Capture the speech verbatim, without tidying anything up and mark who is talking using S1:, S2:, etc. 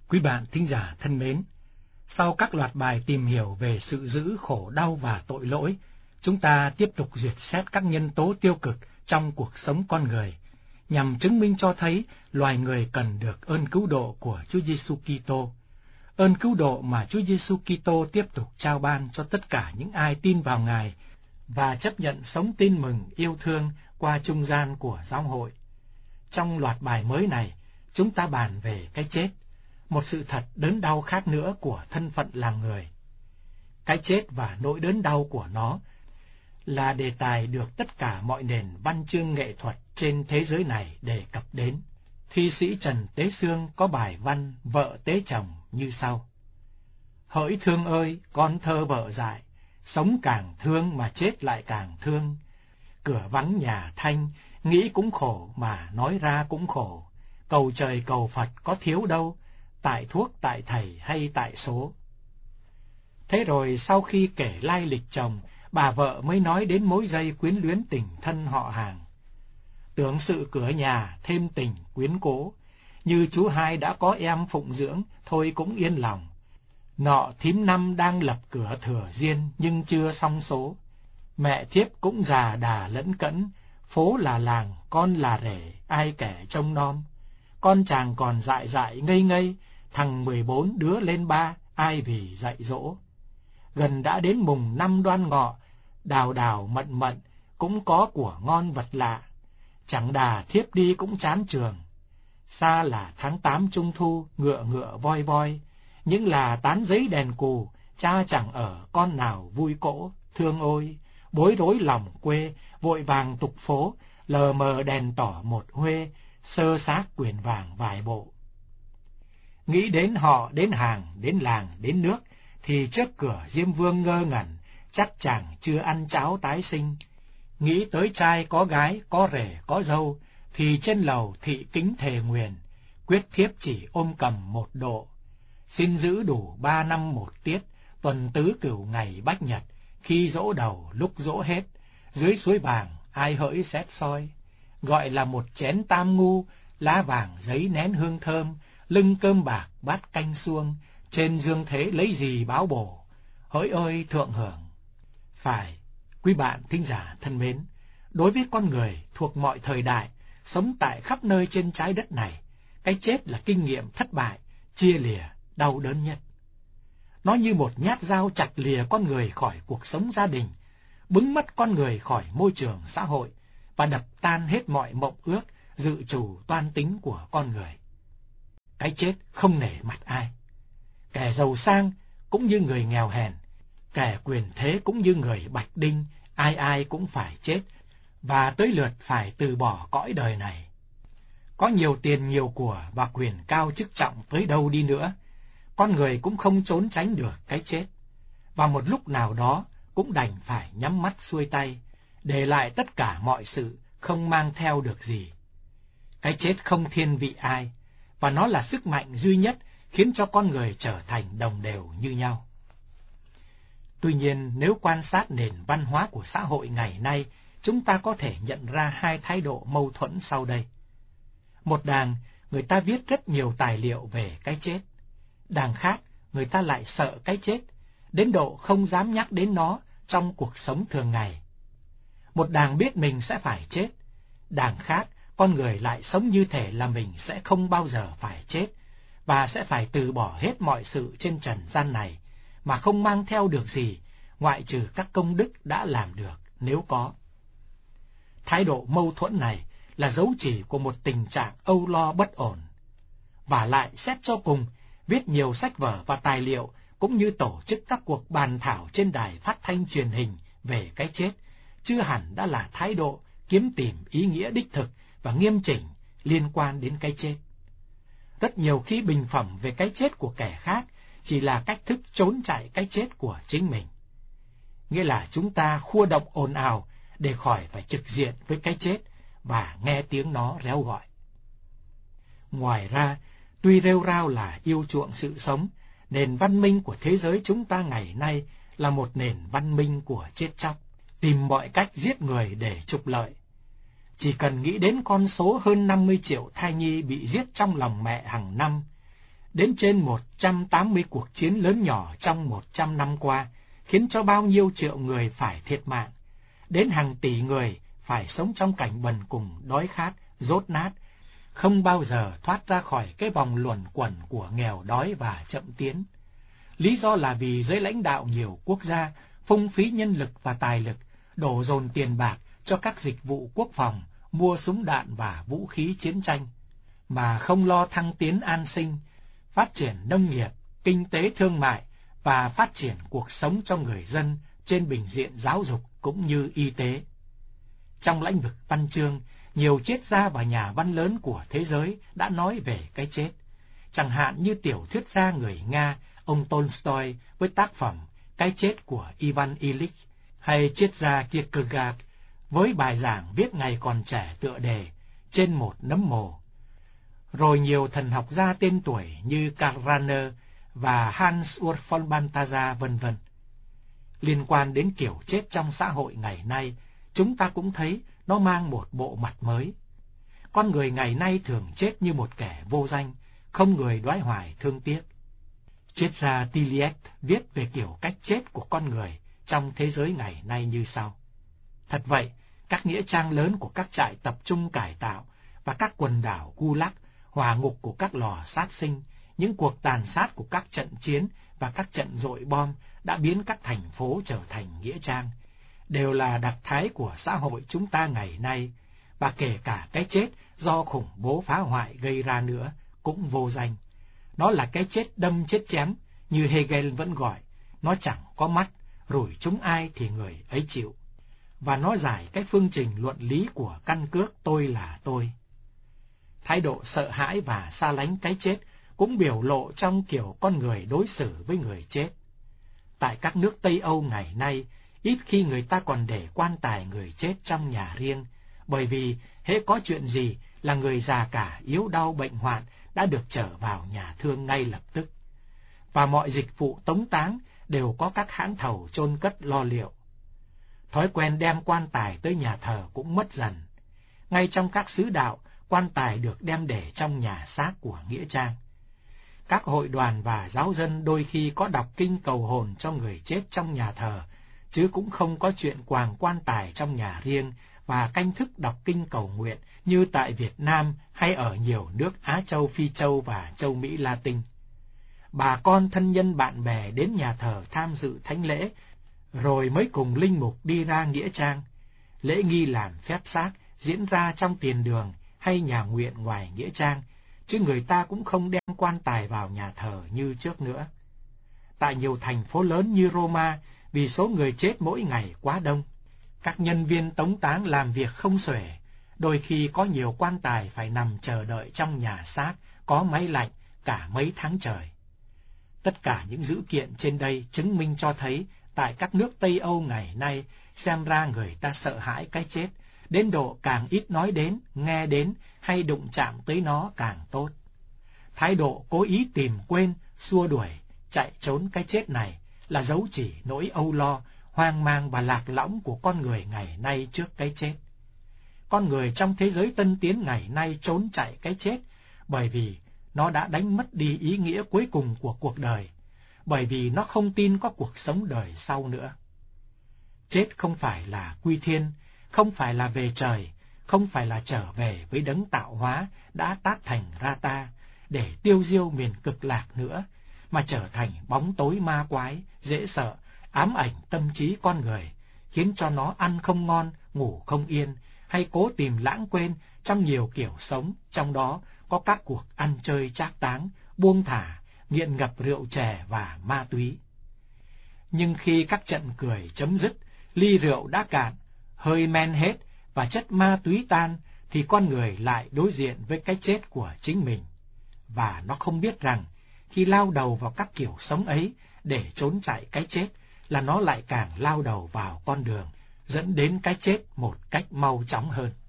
S1: Quý bạn thính giả thân mến, sau các loạt bài tìm hiểu về sự dữ, khổ đau và tội lỗi, chúng ta tiếp tục duyệt xét các nhân tố tiêu cực trong cuộc sống con người, nhằm chứng minh cho thấy loài người cần được ơn cứu độ của Chúa Giêsu Kitô. Ơn cứu độ mà Chúa Giêsu Kitô tiếp tục trao ban cho tất cả những ai tin vào Ngài và chấp nhận sống tin mừng yêu thương qua trung gian của giáo hội. Trong loạt bài mới này, chúng ta bàn về cái chết, một sự thật đớn đau khác nữa của thân phận làm người. Cái chết và nỗi đớn đau của nó là đề tài được tất cả mọi nền văn chương nghệ thuật trên thế giới này đề cập đến. Thi sĩ Trần Tế Xương có bài văn Vợ Tế Chồng như sau: Hỡi thương ơi, con thơ vợ dại, sống càng thương mà chết lại càng thương. Cửa vắng nhà thanh, nghĩ cũng khổ mà nói ra cũng khổ. Cầu trời cầu Phật có thiếu đâu, tại thuốc tại thầy hay tại số. Thế rồi sau khi kể lai lịch chồng, bà vợ mới nói đến mối dây quyến luyến tình thân họ hàng. Tưởng sự cửa nhà thêm tình quyến cố, như chú hai đã có em phụng dưỡng, thôi cũng yên lòng. Nọ thím năm đang lập cửa thừa riêng nhưng chưa xong số. Mẹ thiếp cũng già đà lẫn cẫn, phố là làng, con là rể, ai kẻ trông nom. Con chàng còn dại dại ngây ngây, thằng mười bốn đứa lên ba, ai vì dạy dỗ. Gần đã đến mùng năm Đoan Ngọ, đào đào mận mận, cũng có của ngon vật lạ. Chẳng đà thiếp đi cũng chán trường. Xa là tháng tám Trung Thu, ngựa ngựa voi voi, những là tán giấy đèn cù, cha chẳng ở con nào vui cỗ. Thương ôi, bối rối lòng quê, vội vàng tục phố, lờ mờ đèn tỏ một huê, sơ xác quyền vàng vài bộ. Nghĩ đến họ, đến hàng, đến làng, đến nước, thì trước cửa Diêm Vương ngơ ngẩn, chắc chàng chưa ăn cháo tái sinh. Nghĩ tới trai có gái, có rể, có dâu, thì trên lầu thị kính thề nguyền, quyết thiếp chỉ ôm cầm một độ. Xin giữ đủ ba năm một tiết, tuần tứ cửu ngày bách nhật, khi dỗ đầu lúc dỗ hết, dưới suối vàng ai hỡi xét soi. Gọi là một chén tam ngu, lá vàng giấy nén hương thơm, lưng cơm bạc bát canh suông, trên dương thế lấy gì báo bổ, hỡi ơi thượng hưởng. Phải, quý bạn thính giả thân mến, đối với con người thuộc mọi thời đại, sống tại khắp nơi trên trái đất này, cái chết là kinh nghiệm thất bại, chia lìa, đau đớn nhất. Nó như một nhát dao chặt lìa con người khỏi cuộc sống gia đình, bứng mất con người khỏi môi trường xã hội, và đập tan hết mọi mộng ước, dự trù toan tính của con người. Cái chết không nể mặt ai. Kẻ giàu sang cũng như người nghèo hèn, kẻ quyền thế cũng như người bạch đinh, ai ai cũng phải chết, và tới lượt phải từ bỏ cõi đời này. Có nhiều tiền nhiều của và quyền cao chức trọng tới đâu đi nữa, con người cũng không trốn tránh được cái chết, và một lúc nào đó cũng đành phải nhắm mắt xuôi tay, để lại tất cả mọi sự, không mang theo được gì. Cái chết không thiên vị ai, và nó là sức mạnh duy nhất khiến cho con người trở thành đồng đều như nhau. Tuy nhiên, nếu quan sát nền văn hóa của xã hội ngày nay, chúng ta có thể nhận ra hai thái độ mâu thuẫn sau đây. Một đàng, người ta viết rất nhiều tài liệu về cái chết. Đàng khác, người ta lại sợ cái chết, đến độ không dám nhắc đến nó trong cuộc sống thường ngày. Một đàng biết mình sẽ phải chết, đàng khác, con người lại sống như thể là mình sẽ không bao giờ phải chết, và sẽ phải từ bỏ hết mọi sự trên trần gian này, mà không mang theo được gì, ngoại trừ các công đức đã làm được, nếu có. Thái độ mâu thuẫn này là dấu chỉ của một tình trạng âu lo bất ổn. Và lại, xét cho cùng, viết nhiều sách vở và tài liệu, cũng như tổ chức các cuộc bàn thảo trên đài phát thanh truyền hình về cái chết, chưa hẳn đã là thái độ kiếm tìm ý nghĩa đích thực và nghiêm chỉnh liên quan đến cái chết. Rất nhiều khi bình phẩm về cái chết của kẻ khác chỉ là cách thức trốn chạy cái chết của chính mình. Nghĩa là chúng ta khua động ồn ào để khỏi phải trực diện với cái chết và nghe tiếng nó réo gọi. Ngoài ra, tuy rêu rao là yêu chuộng sự sống, nền văn minh của thế giới chúng ta ngày nay là một nền văn minh của chết chóc, tìm mọi cách giết người để trục lợi. Chỉ cần nghĩ đến con số hơn năm mươi triệu thai nhi bị giết trong lòng mẹ hàng năm, đến trên một trăm tám mươi cuộc chiến lớn nhỏ trong một trăm năm qua, khiến cho bao nhiêu triệu người phải thiệt mạng, đến hàng tỷ người phải sống trong cảnh bần cùng, đói khát, dốt nát, không bao giờ thoát ra khỏi cái vòng luẩn quẩn của nghèo đói và chậm tiến. Lý do là vì giới lãnh đạo nhiều quốc gia phung phí nhân lực và tài lực, đổ dồn tiền bạc cho các dịch vụ quốc phòng, mua súng đạn và vũ khí chiến tranh, mà không lo thăng tiến an sinh, phát triển nông nghiệp, kinh tế thương mại và phát triển cuộc sống cho người dân trên bình diện giáo dục cũng như y tế. Trong lĩnh vực văn chương, nhiều triết gia và nhà văn lớn của thế giới đã nói về cái chết. Chẳng hạn như tiểu thuyết gia người Nga, ông Tolstoy với tác phẩm Cái chết của Ivan Ilyich, hay triết gia Kierkegaard với bài giảng viết ngày còn trẻ tựa đề Trên một nấm mồ. Rồi nhiều thần học gia tên tuổi như Karl Rahner và Hans Urs von Balthasar vân vân. Liên quan đến kiểu chết trong xã hội ngày nay, chúng ta cũng thấy nó mang một bộ mặt mới. Con người ngày nay thường chết như một kẻ vô danh, không người đoái hoài thương tiếc. Triết gia Tilliet viết về kiểu cách chết của con người trong thế giới ngày nay như sau. Thật vậy, các nghĩa trang lớn của các trại tập trung cải tạo và các quần đảo Gulag, hỏa ngục của các lò sát sinh, những cuộc tàn sát của các trận chiến và các trận dội bom đã biến các thành phố trở thành nghĩa trang, đều là đặc thái của xã hội chúng ta ngày nay, và kể cả cái chết do khủng bố phá hoại gây ra nữa cũng vô danh. Nó là cái chết đâm chết chém, như Hegel vẫn gọi, nó chẳng có mắt, rủi trúng ai thì người ấy chịu. Và nó giải cái phương trình luận lý của căn cước tôi là tôi. Thái độ sợ hãi và xa lánh cái chết cũng biểu lộ trong kiểu con người đối xử với người chết. Tại các nước Tây Âu ngày nay, ít khi người ta còn để quan tài người chết trong nhà riêng, bởi vì hễ có chuyện gì là người già cả yếu đau bệnh hoạn đã được trở vào nhà thương ngay lập tức. Và mọi dịch vụ tống táng đều có các hãng thầu chôn cất lo liệu. Thói quen đem quan tài tới nhà thờ cũng mất dần. Ngay trong các xứ đạo, quan tài được đem để trong nhà xác của nghĩa trang. Các hội đoàn và giáo dân đôi khi có đọc kinh cầu hồn cho người chết trong nhà thờ, chứ cũng không có chuyện quàng quan tài trong nhà riêng và canh thức đọc kinh cầu nguyện như tại Việt Nam hay ở nhiều nước Á Châu, Phi Châu và Châu Mỹ Latin. Bà con thân nhân bạn bè đến nhà thờ tham dự thánh lễ, rồi mới cùng linh mục đi ra nghĩa trang. Lễ nghi làm phép xác diễn ra trong tiền đường hay nhà nguyện ngoài nghĩa trang, chứ người ta cũng không đem quan tài vào nhà thờ như trước nữa. Tại nhiều thành phố lớn như Roma, vì số người chết mỗi ngày quá đông, các nhân viên tống táng làm việc không xuể, đôi khi có nhiều quan tài phải nằm chờ đợi trong nhà xác có máy lạnh cả mấy tháng trời. Tất cả những dữ kiện trên đây chứng minh cho thấy tại các nước Tây Âu ngày nay, xem ra người ta sợ hãi cái chết, đến độ càng ít nói đến, nghe đến hay đụng chạm tới nó càng tốt. Thái độ cố ý tìm quên, xua đuổi, chạy trốn cái chết này là dấu chỉ nỗi âu lo, hoang mang và lạc lõng của con người ngày nay trước cái chết. Con người trong thế giới tân tiến ngày nay trốn chạy cái chết bởi vì nó đã đánh mất đi ý nghĩa cuối cùng của cuộc đời, bởi vì nó không tin có cuộc sống đời sau nữa. Chết không phải là quy thiên, không phải là về trời, không phải là trở về với đấng tạo hóa đã tác thành ra ta để tiêu diêu miền cực lạc nữa, mà trở thành bóng tối ma quái, dễ sợ, ám ảnh tâm trí con người, khiến cho nó ăn không ngon, ngủ không yên, hay cố tìm lãng quên trong nhiều kiểu sống, trong đó có các cuộc ăn chơi trác táng, buông thả, nghiện ngập rượu chè và ma túy. Nhưng khi các trận cười chấm dứt, ly rượu đã cạn, hơi men hết và chất ma túy tan, thì con người lại đối diện với cái chết của chính mình. Và nó không biết rằng, khi lao đầu vào các kiểu sống ấy để trốn chạy cái chết, là nó lại càng lao đầu vào con đường, dẫn đến cái chết một cách mau chóng hơn.